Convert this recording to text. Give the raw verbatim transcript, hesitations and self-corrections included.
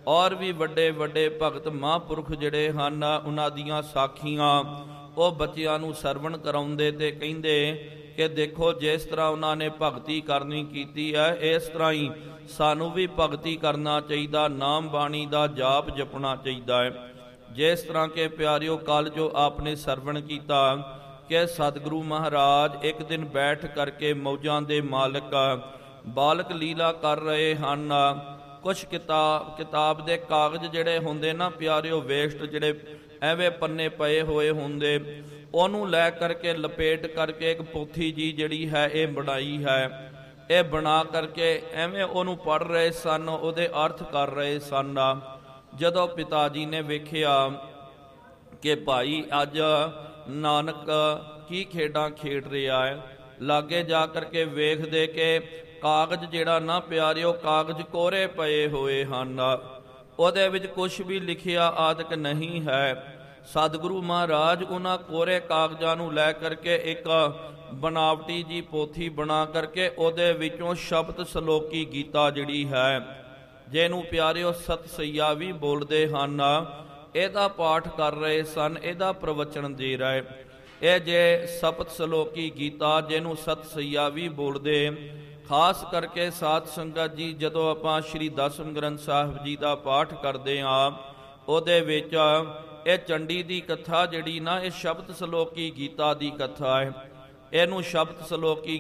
और भी वड्डे वड्डे भगत महापुरख जिहड़े हन उन्हां दियां साखियां ਉਹ ਬੱਚਿਆਂ ਨੂੰ ਸਰਵਣ ਕਰਾਉਂਦੇ ਤੇ ਕਹਿੰਦੇ ਕਿ ਦੇਖੋ ਜਿਸ ਤਰ੍ਹਾਂ ਉਹਨਾਂ ਨੇ ਭਗਤੀ ਕਰਨੀ ਕੀਤੀ ਹੈ ਇਸ ਤਰ੍ਹਾਂ ਹੀ ਸਾਨੂੰ ਵੀ ਭਗਤੀ ਕਰਨਾ ਚਾਹੀਦਾ, ਨਾਮ ਬਾਣੀ ਦਾ ਜਾਪ ਜਪਣਾ ਚਾਹੀਦਾ ਹੈ। ਜਿਸ ਤਰ੍ਹਾਂ ਕਿ ਪਿਆਰਿਓ ਕੱਲ ਜੋ ਆਪਨੇ ਸਰਵਣ ਕੀਤਾ ਕਿ ਸਤਿਗੁਰੂ ਮਹਾਰਾਜ ਇੱਕ ਦਿਨ ਬੈਠ ਕਰਕੇ ਮੌਜਾਂ ਦੇ ਮਾਲਕ ਬਾਲਕ ਲੀਲਾ ਕਰ ਰਹੇ ਹਨ। ਕੁਛ ਕਿਤਾਬ ਕਿਤਾਬ ਦੇ ਕਾਗਜ਼ ਜਿਹੜੇ ਹੁੰਦੇ ਨਾ ਪਿਆਰਿਓ ਵੇਸਟ ਜਿਹੜੇ ਐਵੇਂ ਪੰਨੇ ਪਏ ਹੋਏ ਹੁੰਦੇ, ਉਹਨੂੰ ਲੈ ਕਰਕੇ ਲਪੇਟ ਕਰਕੇ ਇੱਕ ਪੋਥੀ ਜੀ ਜਿਹੜੀ ਹੈ ਇਹ ਬਣਾਈ ਹੈ। ਇਹ ਬਣਾ ਕਰਕੇ ਐਵੇਂ ਉਹਨੂੰ ਪੜ੍ਹ ਰਹੇ ਸਨ, ਉਹਦੇ ਅਰਥ ਕਰ ਰਹੇ ਸਨ। ਜਦੋਂ ਪਿਤਾ ਜੀ ਨੇ ਵੇਖਿਆ ਕਿ ਭਾਈ ਅੱਜ ਨਾਨਕ ਕੀ ਖੇਡਾਂ ਖੇਡ ਰਿਹਾ ਹੈ, ਲਾਗੇ ਜਾ ਕਰਕੇ ਵੇਖਦੇ ਕਿ ਕਾਗਜ਼ ਜਿਹੜਾ ਨਾ ਪਿਆਰਿਓ ਕਾਗਜ਼ ਕੋਰੇ ਪਏ ਹੋਏ ਹਨ, ਉਹਦੇ ਵਿੱਚ ਕੁਛ ਵੀ ਲਿਖਿਆ ਆਦਿਕ ਨਹੀਂ ਹੈ। ਸਤਿਗੁਰੂ ਮਹਾਰਾਜ ਉਹਨਾਂ ਕੋਰੇ ਕਾਗਜ਼ਾਂ ਨੂੰ ਲੈ ਕਰਕੇ ਇੱਕ ਬਨਾਵਟੀ ਜੀ ਪੋਥੀ ਬਣਾ ਕਰਕੇ ਉਹਦੇ ਵਿੱਚੋਂ ਸ਼ਬਦ ਸਲੋਕੀ ਗੀਤਾ ਜਿਹੜੀ ਹੈ, ਜਿਹਨੂੰ ਪਿਆਰਿਓ ਸਤਸਈਆ ਵੀ ਬੋਲਦੇ ਹਨ, ਇਹਦਾ ਪਾਠ ਕਰ ਰਹੇ ਸਨ, ਇਹਦਾ ਪ੍ਰਵਚਨ ਦੇ ਰਹੇ। ਇਹ ਜੇ ਸਪਤ ਸਲੋਕੀ ਗੀਤਾ ਜਿਹਨੂੰ ਸਤਸਈਆ ਵੀ ਬੋਲਦੇ, ਖਾਸ ਕਰਕੇ ਸਾਧ ਸੰਗਤ ਜੀ ਜਦੋਂ ਆਪਾਂ ਸ਼੍ਰੀ ਦਸਮ ਗ੍ਰੰਥ ਸਾਹਿਬ ਜੀ ਦਾ ਪਾਠ ਕਰਦੇ ਹਾਂ, ਉਹਦੇ ਵਿੱਚ ਇਹ ਚੰਡੀ ਦੀ ਕਥਾ ਜਿਹੜੀ ਨਾ ਇਹ ਸ਼ਬਦ ਸਲੋਕੀ ਗੀਤਾ ਦੀ ਕਥਾ ਹੈ। ਇਹਨੂੰ ਸ਼ਬਦ ਸਲੋਕੀ